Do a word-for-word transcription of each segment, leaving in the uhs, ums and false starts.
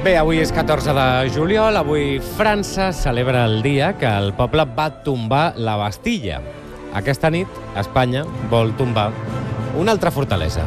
Bé, avui és catorze de juliol, avui França celebra el dia que el poble va tombar la Bastilla. Aquesta nit, Espanya vol tombar una altra fortalesa.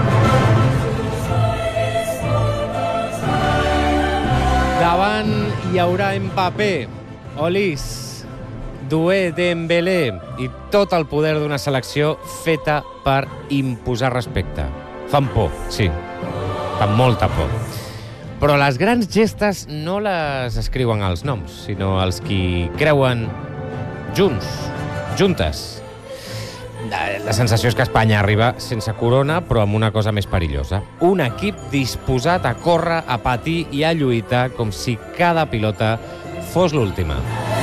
Davant hi haurà Mbappé, Olís, Doué, Dembélé i tot el poder d'una selecció feta per imposar respecte. Fan por, sí, fan molta por. Però les grans gestes no les escriuen els noms, sinó els qui creuen junts, juntes. La sensació és que Espanya arriba sense corona, però amb una cosa més perillosa. Un equip disposat a córrer, a patir i a lluitar com si cada pilota fos l'última.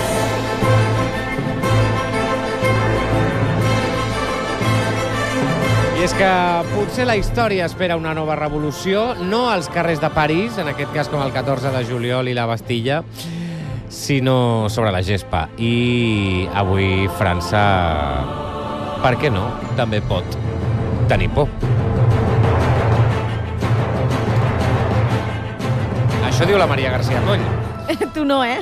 I és que potser la història espera una nova revolució, no als carrers de París, en aquest cas com el catorze de juliol i la Bastilla, sinó sobre la gespa. I avui França, per què no, també pot tenir por. Això diu la Maria García Coll. Tu no, eh?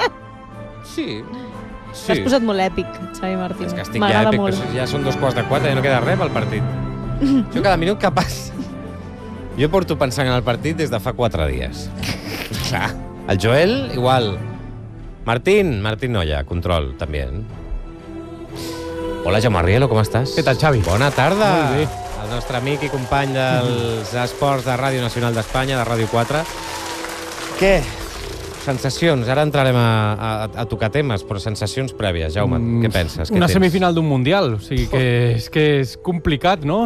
Sí. Sí. T'has posat molt èpic, Xavi Martín. És que estic ja èpic, però ja són dos quarts de quatre, ja no queda res pel partit. Jo cada minut que passa... Jo porto pensant en el partit des de fa quatre dies. Clar, el Joel, igual. Martín, Martín Noya, control, també. Hola, Jaume Rielo, com estàs? Què tal, Xavi? Bona tarda. Molt bé. El nostre amic i company dels esports de Ràdio Nacional d'Espanya, de Ràdio quatre. Què? Sensacions. Ara entrarem a, a, a tocar temes, però sensacions prèvies. Jaume, mm, què penses? Què una tens? Semifinal d'un Mundial. O sigui que és, que és complicat, no?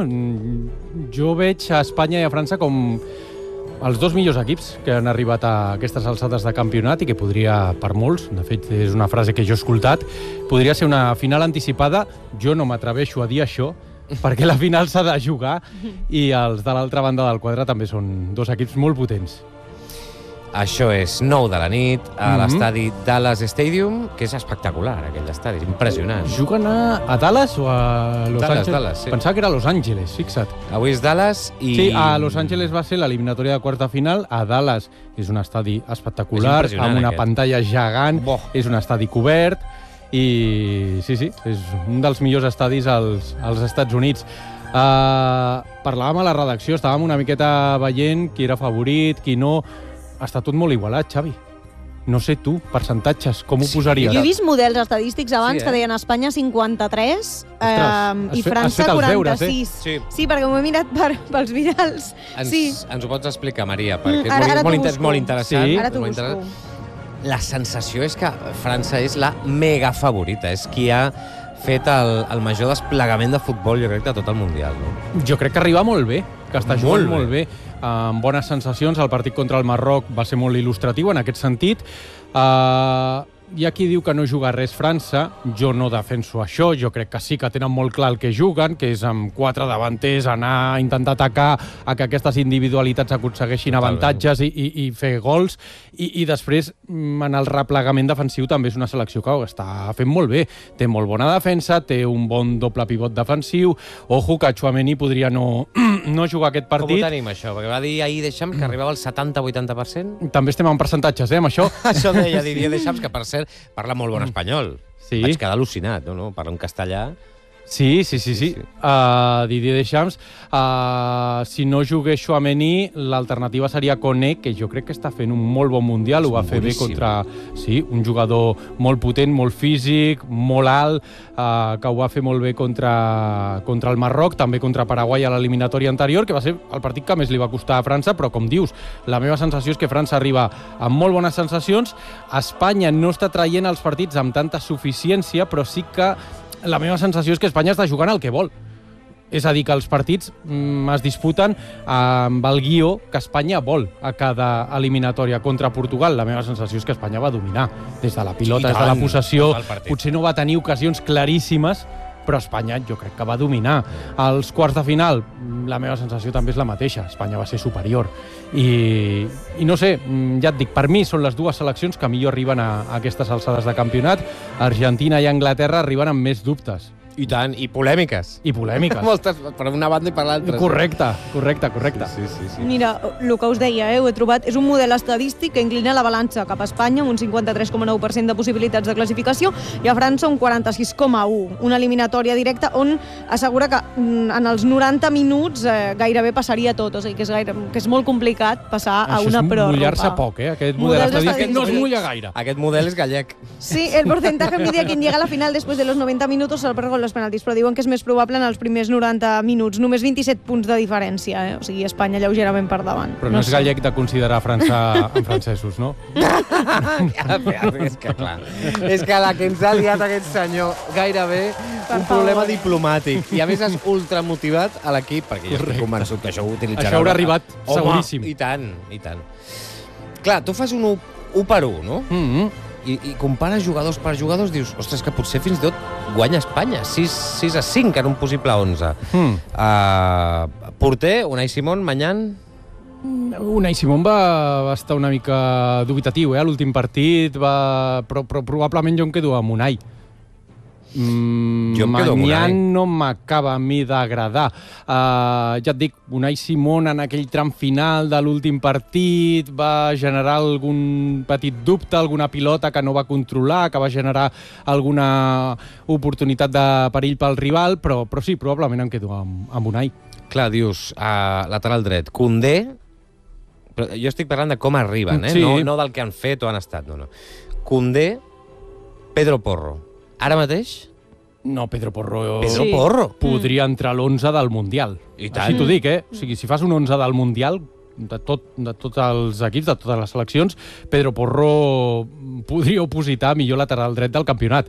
Jo veig a Espanya i a França com els dos millors equips que han arribat a aquestes alçades de campionat i que podria, per molts, de fet, és una frase que jo he escoltat, podria ser una final anticipada. Jo no m'atreveixo a dir això, perquè la final s'ha de jugar i els de l'altra banda del quadre també són dos equips molt potents. Això és nou de la nit, a mm-hmm. l'estadi Dallas Stadium, que és espectacular, aquell estadi, és impressionant. Juguen a, a Dallas o a Los Dallas, Angeles? Dallas, sí. Pensava que era a Los Angeles, fixa't. Avui és Dallas i... Sí, a Los Angeles va ser l'eliminatòria de quarta final, a Dallas és un estadi espectacular, amb una aquest. pantalla gegant, Boh. és un estadi cobert, i sí, sí, és un dels millors estadis als, als Estats Units. Uh, parlàvem a la redacció, estàvem una miqueta veient qui era favorit, qui no... Està tot molt igualat, Xavi. No sé tu, percentatges, com ho Sí, posaries? Jo he vist models estadístics abans Sí, eh? que deien Espanya cinquanta-tres eh, i fet- has França fet els deures, quaranta-sis. eh? Sí. Sí, perquè m'ho he mirat per, pels virals. Ens, Sí. ens ho pots explicar, Maria, perquè és Ara- molt, ara t'ho molt, inter busco. molt interessant. Sí. Ara t'ho molt busco. interessant. La sensació és que França és la mega favorita, és qui ha fet el, el major desplegament de futbol, jo crec, de tot el Mundial. No? Jo crec que arriba molt bé, que està jugant Molt molt bé, amb bones sensacions. El partit contra el Marroc va ser molt il·lustratiu en aquest sentit. Uh, hi ha qui diu que no juga res França, jo no defenso això, jo crec que sí que tenen molt clar el que juguen, que és amb quatre davanters anar a intentar atacar a que aquestes individualitats aconsegueixin Totalment. avantatges i, i, i fer gols, i, i després mm, en el replegament defensiu també és una selecció que ho està fent molt bé, té molt bona defensa, té un bon doble pivot defensiu, ojo que Tchouaméni podria no, no jugar aquest Com partit. ho tenim, això? Perquè va dir ahir Deschamps que arribava al setanta vuitanta per cent. També estem en percentatges, eh, amb això. Això deia Didier Deschamps, que per cert parla molt bon espanyol. Sí. Vaig quedar al·lucinat, no? no? Parla un castellà. Sí, sí, sí, sí. Sí, sí. Uh, Didier Deschamps. Uh, si no jugués Tchouaméni, l'alternativa seria Koné, que jo crec que està fent un molt bon Mundial. És Ho va fer bé boníssim. contra... Sí, un jugador molt potent, molt físic, molt alt, uh, que ho va fer molt bé contra, contra el Marroc, també contra Paraguai a l'eliminatòria anterior, que va ser el partit que més li va costar a França, però com dius, la meva sensació és que França arriba amb molt bones sensacions. Espanya no està traient els partits amb tanta suficiència, però sí que la meva sensació és que Espanya està jugant el que vol. És a dir, que els partits mm, es disputen amb el guió que Espanya vol a cada eliminatòria contra Portugal. La meva sensació és que Espanya va dominar des de la pilota, Sí, des de la tant, possessió. tot el partit. Potser no va tenir ocasions claríssimes, però Espanya jo crec que va dominar. Als quarts de final, la meva sensació també és la mateixa. Espanya va ser superior. I, i no sé, ja et dic, per mi són les dues seleccions que millor arriben a, a aquestes alçades de campionat. Argentina i Anglaterra arriben amb més dubtes. I tant, i polèmiques. I polèmiques. Moltes, per una banda i per l'altra. Correcte, correcte, correcte. Sí, sí, sí. Mira, el que us deia, eh, ho he trobat, és un model estadístic que inclina la balança cap a Espanya amb un cinquanta-tres coma nou per cent de possibilitats de classificació i a França un quaranta-sis coma u. Una eliminatòria directa on assegura que mm, en els noranta minuts eh, gairebé passaria tot, o sigui que és, gaire, que és molt complicat passar a Això una és pròrroga. mullar-se poc, eh? Aquest model Models estadístic no es estadístics. mulla gaire. Aquest model és gallec. Sí, el porcentaje media quien llega a la final después de los noventa minutos al perro con los penaltis, però diuen que és més probable en els primers noranta minuts. Només vint-i-set punts de diferència, eh? O sigui, Espanya lleugerament per davant. Però no, no és gallec de considerar França en francesos, no? és que, clar, és que la que ens ha liat aquest senyor gairebé Per un favor. problema diplomàtic. I a més és ultramotivat a l'equip, perquè jo estic convençut que això ho utilitzarà. Això haurà arribat Home, seguríssim. I tant, i tant. Clar, tu fas un u per u, no? Mm -hmm. I, i compares jugadors per jugadors, dius, ostres, que potser fins i tot guanya Espanya, sis a cinc en un possible onze. Mm. Uh, porter, Unai Simón, Mañán... Unai Simón va, va estar una mica dubitatiu, eh? A l'últim partit, va... però, però probablement jo em quedo amb Unai. Mm, Jo em quedo amb Unai. Mañán no m'acaba a mi d'agradar. Uh, ja et dic, Unai Simón en aquell tram final de l'últim partit va generar algun petit dubte, alguna pilota que no va controlar, que va generar alguna oportunitat de perill pel rival, però, però sí, probablement em quedo amb, amb Unai. Clar, dius, uh, lateral dret, Koundé, però jo estic parlant de com arriben, eh? Sí. No, no del que han fet o han estat, no, no. Koundé, Pedro Porro. Ara mateix, No, Pedro Porro... Pedro Sí. Porro. podria entrar a l'onze del Mundial. I tant. Així t'ho dic, eh? O sigui, si fas un onze del Mundial, de, tot, de tots els equips, de totes les seleccions, Pedro Porro podria opositar millor lateral dret del campionat.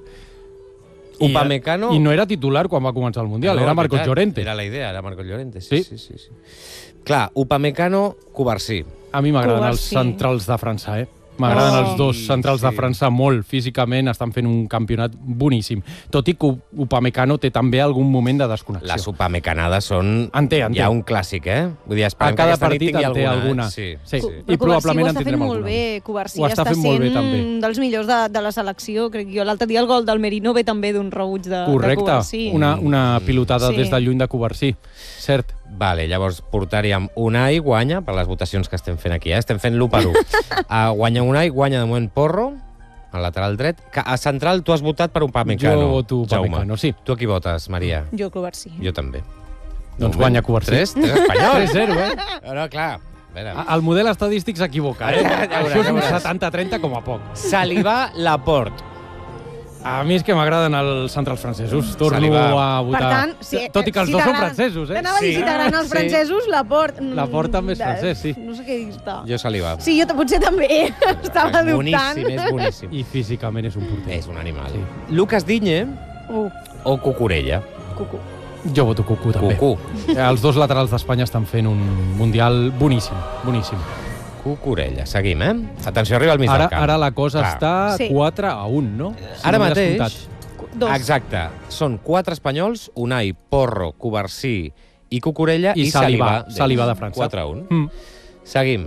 Upamecano... I, I no era titular quan va començar el Mundial, No, era és Marcos veritat, Llorente. Era la idea, era Marcos Llorente, sí, Sí. sí, sí. sí. Clar, Upamecano, Covarsí. A mi m'agraden els Covarsí. centrals de França, eh? M'agraden Oh. els dos centrals Sí. de França molt, físicament, estan fent un campionat boníssim. Tot i que Upamecano té també algun moment de desconnexió. Les upamecanades són En té, en té. ja un clàssic, eh? Vull dir, A esperem que cada aquesta nit partit tingui en té alguna. alguna. Eh? Sí, Sí. sí. I probablement en ho està fent tindrem molt alguna. bé, Covarsí Ho està fent molt bé, sent també. un dels millors de, de la selecció, crec jo. L'altre dia el gol del Merino ve també d'un rebuig de, de Correcte, Covarsí. una, una pilotada Sí. des de lluny de Covarsí, cert. Vale, llavors portaríem Unai, guanya, per les votacions que estem fent aquí, eh? Estem fent l'u per u. uh, guanya Unai, guanya de moment Porro, al lateral dret. Que a central tu has votat per Upamecano. Jo voto Jaume. Upamecano, sí. Tu a qui votes, Maria? Jo Covarsí. Jo també. Doncs guanya Covarsí. Tres, tres espanyols. tres zero, eh? No, no, clar. A veure. El model estadístic s'equivoca, eh? Ja veuràs, Això és ja un veuràs. setanta trenta com a poc. Salivà, Laporte. A mi és que m'agraden els centrals francesos. Torno Salivà. a votar. Per tant, sí, Tot i que els si dos són t'agraden- francesos, eh? T'anava a dir, Sí. si t'agraden els Sí. francesos, Laport... Laport també és francès, sí. No sé què dir-te. Jo Salivà. Sí, jo t- potser també. Estava és dubtant. boníssim, és boníssim. I físicament és un porter. És un animal. Sí. Lucas Digne Uh, o Cucurella? cucu. Jo voto Cucú, també. Cucú. Els dos laterals d'Espanya estan fent un Mundial boníssim, boníssim. Cucurella. Seguim, eh? Atenció, arriba al mig Ara, del camp. ara la cosa Clar. està Sí. quatre a un, no? Si Ara no m'he mateix, descomptat. Dos. exacte, són quatre espanyols, Unai, Porro, Covarsí i Cucurella I i, Salivà, Salivà. Salivà de França. quatre a un. Mm. Seguim.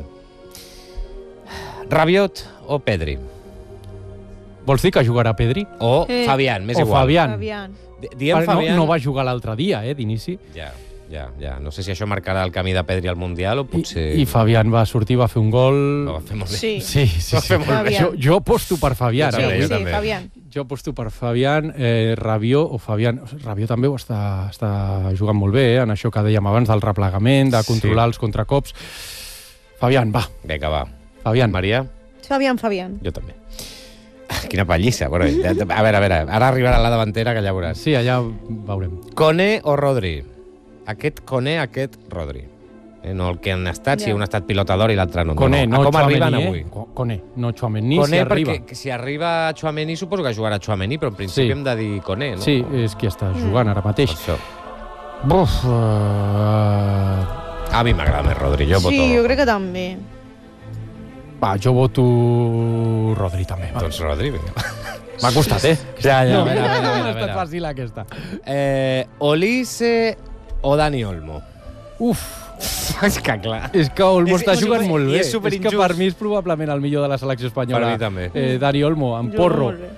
Rabiot o Pedri? Vols dir que jugarà Pedri? O Eh. Fabián, més O igual. Fabián. Fabián. Di- Diem no, Fabián... no va jugar l'altre dia, eh, d'inici. Ja, ja, ja. No sé si això marcarà el camí de Pedri al Mundial o potser... I, I Fabián va sortir, va fer un gol... No, va fer molt bé. Sí. Sí, sí, Va sí. fer molt bé. Jo, jo aposto per Fabián. Jo també, eh? jo sí, també. Fabián. Jo aposto per Fabián, eh, Rabiot o Fabián. Rabiot també ho està, està jugant molt bé, eh, en això que dèiem abans del replegament, de controlar Sí. els contracops. Fabián, va. Vinga, va. Fabián. Maria? Fabián, Fabián. Jo també. Quina pallissa. Bueno, a veure, a veure, ara arribarà la davantera, que ja veuràs. Sí, allà veurem. Koné o Rodri? Aquest Koné, aquest Rodri. Eh, no el que han estat, si Ja. un ha estat pilota d'or i l'altre no. Koné, no, no, no. A com arriben Tchouaméni, avui? eh? Co- Koné, no Tchouaméni, Koné, si arriba. perquè si arriba Tchouaméni, suposo que jugarà Tchouaméni, però en principi Sí. hem de dir Koné, no? Sí, és qui està jugant ara Per mateix. això. Buf, uh... A mi m'agrada més Rodri, jo voto. Sí, jo crec que també. Va, jo voto Rodri també. Va. Doncs Rodri, vinga. M'ha costat, eh? Ja, ja, No, a veure, a veure, a veure, ha a estat veure. fàcil aquesta. Eh, Olise o Dani Olmo? Uf, És que clar. és que Olmo És- està és jugant super- molt i bé. és És que superinjust. per mi és probablement el millor de la selecció espanyola. Per mi també. Eh, Dani Olmo, amb Jo Porro. molt bé.